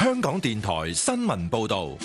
香港電台新聞報道。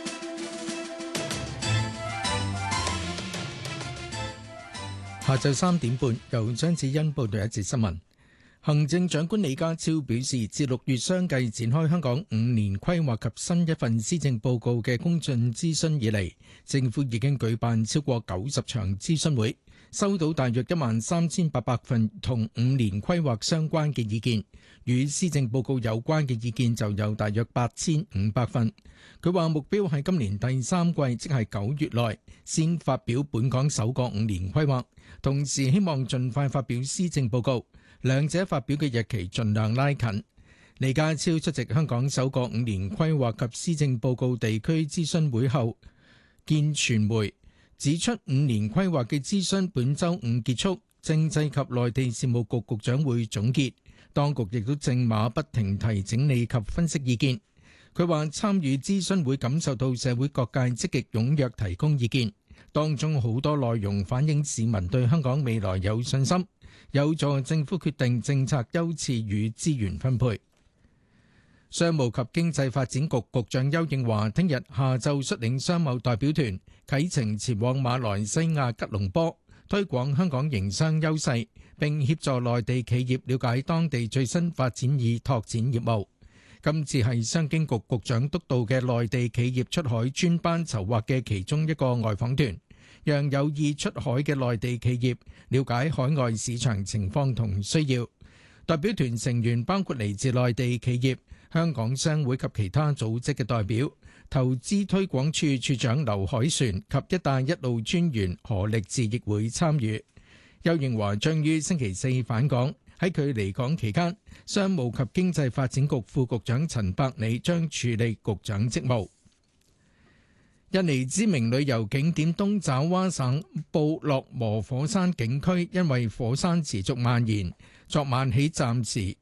下晝3點半，由張子欣報道一節新聞。行政長官李家超表示，自6月相繼展開香港5年規劃及新一份施政報告嘅公眾諮詢以嚟，政府已經舉辦超過90場諮詢會，收到大約13800份同5年規劃相關嘅意見，與施政報告有關嘅意見就有大約8500份。佢話目標喺今年第3季，即係9月內，先發表本港首個5年規劃，同時希望盡快發表施政報告，兩者發表嘅日期盡量拉近。李家超出席香港首個5年規劃及施政報告地區諮詢會後見傳媒，指出5年規劃嘅諮詢本週5結束，政制及內地事務局局長會總結，當局亦都正馬不停蹄整理及分析意見。佢話參與諮詢會感受到社會各界積極踴躍提供意見，當中好多內容反映市民對香港未來有信心，有助政府決定政策優次與資源分配。商務及經濟發展局局長丘應樺聽日下晝率領商貿代表團啟程前往馬來西亞吉隆坡，推廣香港營商優勢，並協助內地企業了解當地最新發展以拓展業務。今次係商經局局長督導嘅內地企業出海專班籌劃嘅其中一個外訪團，讓有意出海嘅內地企業了解海外市場情況同需要。代表團成員包括嚟自內地企業、香港商會及其他組織嘅代表，投資推廣處處長劉凱旋及一帶一路專員何力智亦會參與。丘應樺將於星期4返港。喺佢離港期間，商務及經濟發展局副局長陳百里將處理局長職務。印尼知名旅遊景點東爪哇省布洛磨火山景區因為火山持續蔓延，昨晚起暫時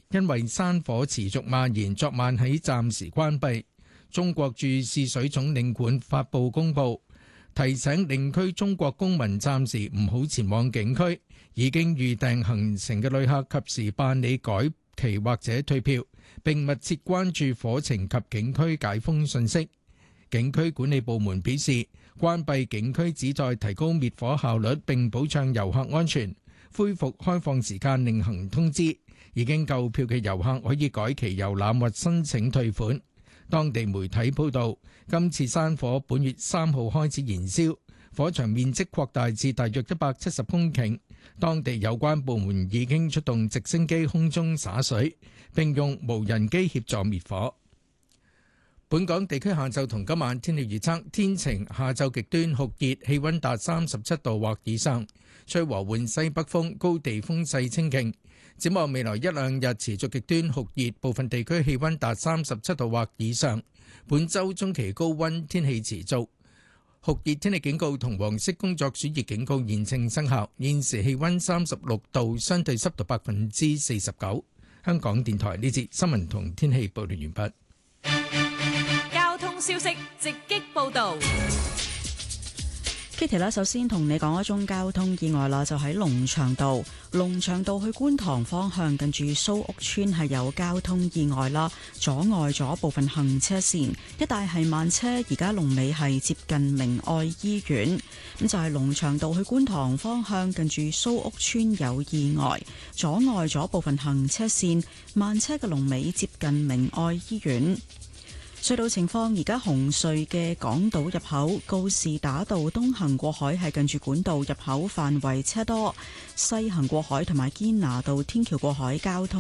關閉。中國駐試水總領館發布公報，提醒領區中國公民暫時唔好前往景區，已經預訂行程嘅旅客及時辦理改期或者退票，並密切關注火情及景區解封信息。景區管理部門表示，關閉景區旨在提高滅火效率並保障遊客安全，恢復開放時間另行通知。已經購票嘅遊客可以改期遊覽或申請退款。當地媒體報道，今次山火本月3號開始燃燒，火場面積擴大至大約170公頃。當地有關部門已經出動直升機空中灑水，並用無人機協助滅火。本港地區下晝同今晚天氣預測，天晴，下晝極端酷熱，氣溫達37度或以上，吹和緩西北風，高地風勢清勁。展望未來一兩日持續極端酷熱，部分地區氣溫達37度或以上。本週中期高溫天氣持續，酷熱天氣警告同黃色工作暑熱警告現正生效。現時氣溫36度，相對濕度49%。香港電台呢節新聞同天氣報道完畢。 交通消息直擊報道。 Kitty 啦，首先同你講一宗交通意外啦，就喺龍翔道去觀塘方向，近住蘇屋村係有交通意外啦，阻礙咗部分行車線，一帶係慢車，而家龍尾係接近明愛醫院。咁就係龍翔道去觀塘方向，近住蘇屋村有意外，阻礙咗部分行車線，慢車嘅龍尾接近明愛醫院。隧道情況，而家紅隧嘅港島入口告士打道東行過海係近住管道入口範圍車多，西行過海同埋堅拿道天橋過海交通